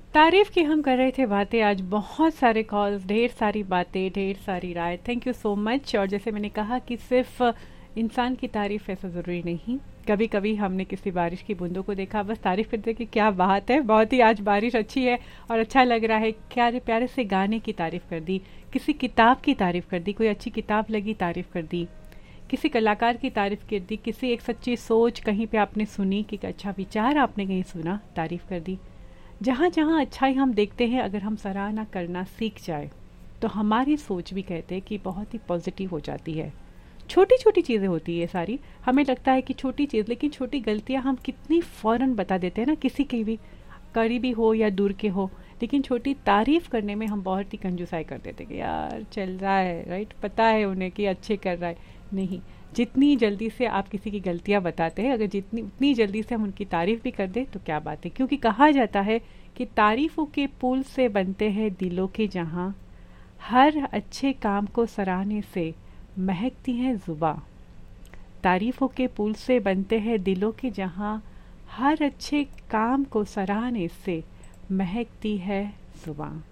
तारीफ की हम कर रहे थे बातें, आज बहुत सारे कॉल्स, ढेर सारी बातें, ढेर सारी राय। Thank you so much. और जैसे मैंने कहा कि सिर्फ इंसान की तारीफ ऐसा ज़रूरी नहीं। कभी कभी हमने किसी बारिश की बूंदों को देखा, बस तारीफ करते कि क्या बात है, बहुत ही आज बारिश अच्छी है और अच्छा लग रहा है, क्या प्यारे से गाने की तारीफ कर दी, किसी किताब की तारीफ कर दी, कोई अच्छी किताब लगी तारीफ कर दी, किसी कलाकार की तारीफ कर दी, किसी एक सच्ची सोच कहीं पे आपने सुनी कि अच्छा विचार आपने कहीं सुना, तारीफ कर दी। जहाँ जहाँ अच्छाई हम देखते हैं, अगर हम सराहना करना सीख जाए तो हमारी सोच भी कहते हैं कि बहुत ही पॉजिटिव हो जाती है। छोटी छोटी चीज़ें होती है सारी, हमें लगता है कि छोटी चीज़, लेकिन छोटी गलतियाँ हम कितनी फ़ौरन बता देते हैं ना, किसी की भी, करीबी हो या दूर के हो। लेकिन छोटी तारीफ़ करने में हम बहुत ही कंजूसाई कर देते कि यार चल रहा है, राइट, पता है उन्हें कि अच्छे कर रहा है। नहीं, जितनी जल्दी से आप किसी की गलतियां बताते हैं, अगर जितनी उतनी जल्दी से हम उनकी तारीफ़ भी कर दें तो क्या बात है। क्योंकि कहा जाता है कि तारीफ़ों के पुल से बनते हैं दिलों के जहां, हर अच्छे काम को सराहने से महकती हैं जुबां। तारीफ़ों के पुल से बनते हैं दिलों के जहां, हर अच्छे काम को सराहने से महकती है जुबां।